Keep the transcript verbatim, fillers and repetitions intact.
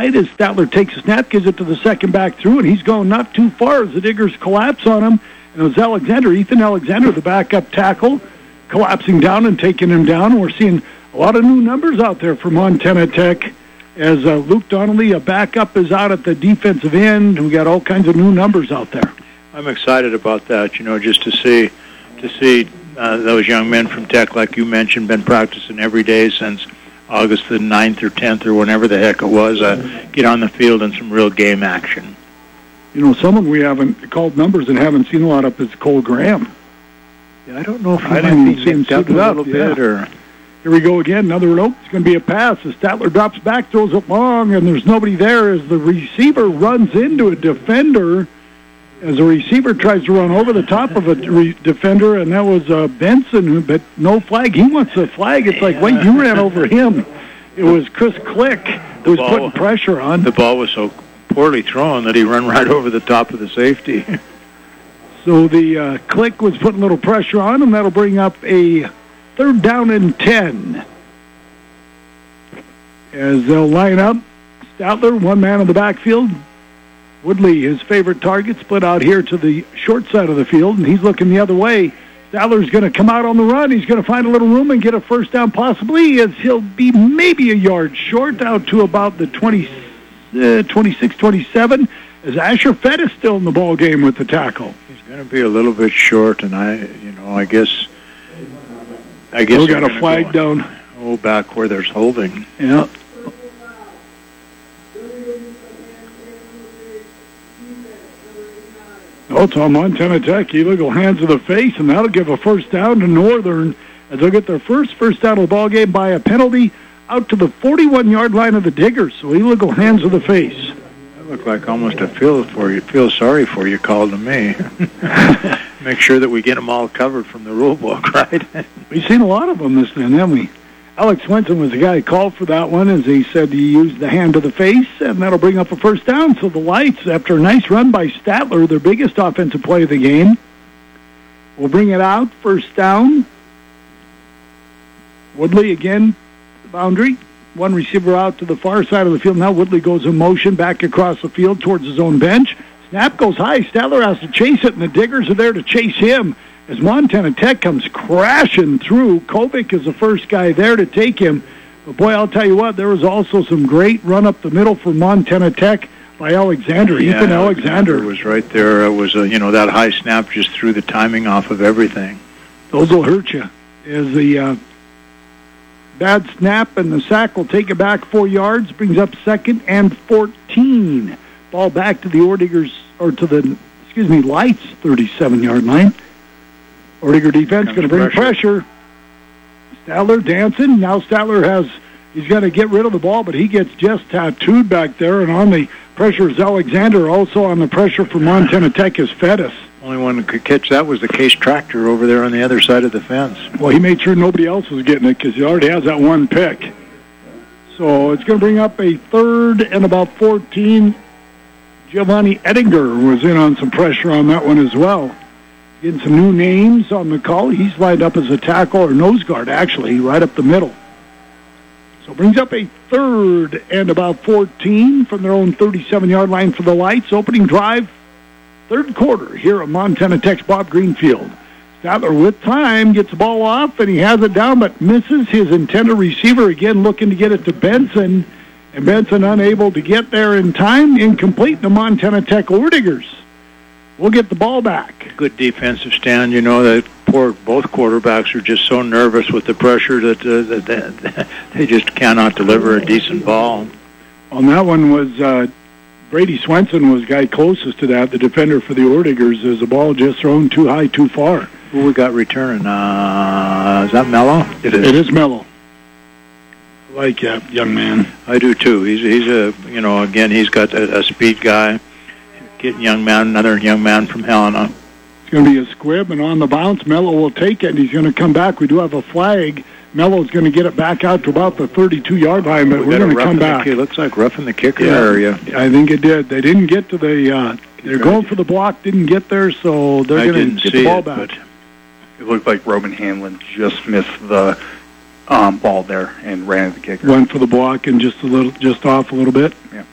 side as Statler takes a snap, gives it to the second back through, and he's going not too far as the Diggers collapse on him. And it was Alexander, Ethan Alexander, the backup tackle, collapsing down and taking him down. And we're seeing a lot of new numbers out there for Montana Tech as uh, Luke Donnelly, a backup, is out at the defensive end. We got all kinds of new numbers out there. I'm excited about that, you know, just to see to see uh, those young men from Tech, like you mentioned, been practicing every day since August the ninth or tenth or whenever the heck it was, uh, get on the field in some real game action. You know, someone we haven't called numbers and haven't seen a lot of is Cole Graham. Yeah, I don't know if I he might be nicked up a little bit. Or Here we go again, another note. It's going to be a pass. As Statler drops back, throws it long, and there's nobody there as the receiver runs into a defender. As the receiver tries to run over the top of a re- defender, and that was uh, Benson, but no flag. He wants a flag. It's like, wait, you ran over him. It was Chris Click who was ball, putting pressure on. The ball was so poorly thrown that he ran right over the top of the safety. So the uh, Click was putting a little pressure on him. That'll bring up a third down and ten. As they'll line up, Statler, one man in the backfield. Woodley, his favorite target, split out here to the short side of the field, and he's looking the other way. Statler's going to come out on the run. He's going to find a little room and get a first down possibly, as he'll be maybe a yard short out to about the twenty, uh, twenty-six, twenty-seven, as Asher Fett is still in the ball game with the tackle. He's going to be a little bit short, and I, you know, I guess, I guess we got a flag go, down. Oh, back where there's holding. Yeah. Oh, it's on Montana Tech. Illegal hands to the face, and that'll give a first down to Northern as they'll get their first first down of the ball game by a penalty out to the forty-one-yard line of the Diggers. So illegal hands to the face. That looked like almost a feel for you, feel sorry for you call to me. Make sure that we get them all covered from the rule book, right? We've seen a lot of them this time, haven't we? Alex Swenson was the guy who called for that one, as he said he used the hand to the face, and that'll bring up a first down. So the Lights, after a nice run by Statler, their biggest offensive play of the game, will bring it out, first down. Woodley again, the boundary. One receiver out to the far side of the field. Now Woodley goes in motion back across the field towards his own bench. Snap goes high. Statler has to chase it, and the Diggers are there to chase him. As Montana Tech comes crashing through, Kovic is the first guy there to take him. But, boy, I'll tell you what, there was also some great run up the middle for Montana Tech by Alexander. Yeah, Ethan Alexander. Alexander was right there. It was, a, you know, that high snap just threw the timing off of everything. Those will hurt you. As the uh, bad snap and the sack will take it back four yards, brings up second and fourteen. Ball back to the Ordigers, or to the, excuse me, Lights thirty-seven-yard line. Ordiger defense going to bring pressure. pressure. Statler dancing. Now Statler has, he's going to get rid of the ball, but he gets just tattooed back there. And on the pressure is Alexander. Also on the pressure for Montana Tech is Fettis. Only one that could catch that was the Case Tractor over there on the other side of the fence. Well, he made sure nobody else was getting it because he already has that one pick. So it's going to bring up a third and about fourteen. Giovanni Ettinger was in on some pressure on that one as well. Getting some new names on the call. He's lined up as a tackle or nose guard, actually, right up the middle. So it brings up a third and about fourteen from their own thirty-seven-yard line for the Lights. Opening drive, third quarter here at Montana Tech's Bob Greenfield. Statler with time gets the ball off, and he has it down, but misses his intended receiver again, looking to get it to Benson. And Benson unable to get there in time. Incomplete to Montana Tech Ordigers. We'll get the ball back. Good defensive stand. You know, that poor, both quarterbacks are just so nervous with the pressure that, uh, that, that they just cannot deliver a decent ball. On that one was uh, Brady Swenson was the guy closest to that, the defender for the Ordigers, as the ball just thrown too high, too far. Who we got returning? Uh, is that Mello? It is. It is Mello. I like that young man. I do too. He's he's a you know again he's got a, a speed guy. Getting young man, another young man from Helena. It's going to be a squib, and on the bounce, Mello will take it, and he's going to come back. We do have a flag. Mello's going to get it back out to about the thirty-two-yard line, but we we're going to come back. It looks like roughing the kicker yeah, area. I think it did. They didn't get to the. Uh, they're going for the block, didn't get there, so they're going to get the ball it, back. It looked like Roman Hanlon just missed the um, ball there and ran at the kicker. Went for the block and just a little, just off a little bit. Yeah.